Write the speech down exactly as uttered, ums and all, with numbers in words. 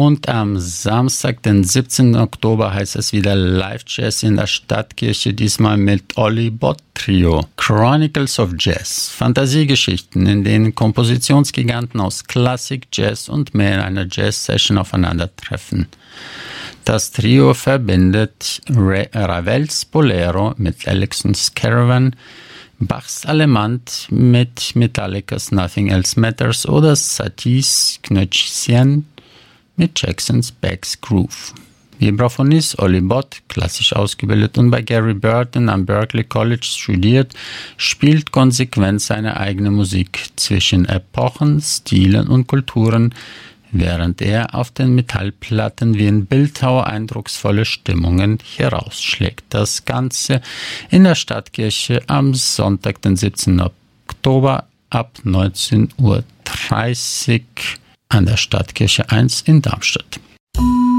Und am Samstag, den siebzehnten Oktober, heißt es wieder Live-Jazz in der Stadtkirche, diesmal mit Olli Bott Trio. Chronicles of Jazz, Fantasiegeschichten, in denen Kompositionsgiganten aus Klassik, Jazz und mehr in einer Jazz-Session aufeinandertreffen. Das Trio verbindet Ra- Ravels Bolero mit Alexander's Caravan, Bachs Allemande mit Metallica's Nothing Else Matters oder Satie's Knöchchen mit Jacksons Back's Groove. Vibraphonist Olli Bott, klassisch ausgebildet und bei Gary Burton am Berklee College studiert, spielt konsequent seine eigene Musik zwischen Epochen, Stilen und Kulturen, während er auf den Metallplatten wie ein Bildhauer eindrucksvolle Stimmungen herausschlägt. Das Ganze in der Stadtkirche am Sonntag, den siebzehnten Oktober ab neunzehn Uhr dreißig an der Stadtkirche eins in Darmstadt.